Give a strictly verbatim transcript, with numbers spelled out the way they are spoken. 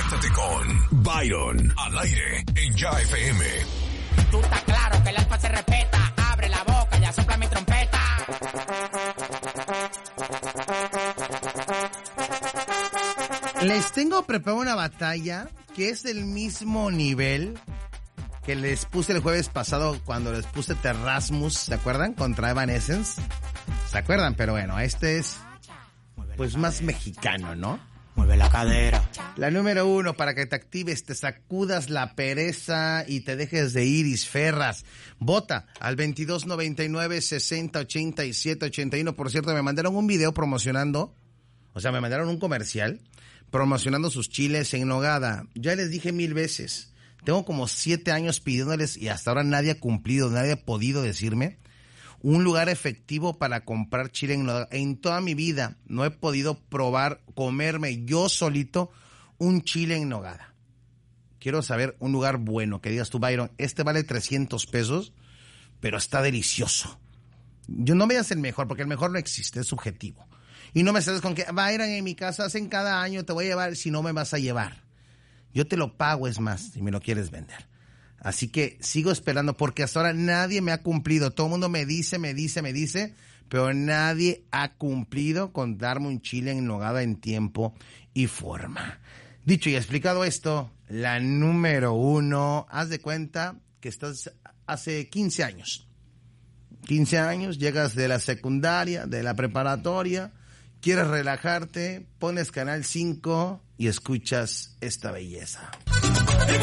Conéctate con Byron al aire en Ya F M. Tú estás claro que el alfa se respeta. Abre la boca, ya sopla mi trompeta. Les tengo preparada una batalla que es del mismo nivel que les puse el jueves pasado cuando les puse Terrasmus, ¿se acuerdan? Contra Evanescence. ¿Se acuerdan? Pero bueno, este es pues más mexicano, ¿no? Mueve la cadera. La número uno, para que te actives, te sacudas la pereza y te dejes de Iris Ferras. Vota al veintidós noventa y nueve, sesenta, ochenta y siete, ochenta y uno. Por cierto, me mandaron un video promocionando, o sea, me mandaron un comercial promocionando sus chiles en nogada. Ya les dije mil veces, tengo como siete años pidiéndoles y hasta ahora nadie ha cumplido, nadie ha podido decirme un lugar efectivo para comprar chile en nogada. En toda mi vida no he podido probar, comerme yo solito un chile en nogada. Quiero saber un lugar bueno, que digas tú, Byron, este vale trescientos pesos, pero está delicioso. Yo no me digas el mejor, porque el mejor no existe, es subjetivo. Y no me sales con que, Byron, en mi casa hacen cada año, te voy a llevar, si no me vas a llevar. Yo te lo pago, es más, si me lo quieres vender. Así que sigo esperando porque hasta ahora nadie me ha cumplido. Todo el mundo me dice, me dice, me dice, pero nadie ha cumplido con darme un chile en nogada en tiempo y forma. Dicho y explicado esto, la número uno, haz de cuenta que estás hace quince años. quince años, llegas de la secundaria, de la preparatoria, quieres relajarte, pones Canal cinco y escuchas esta belleza.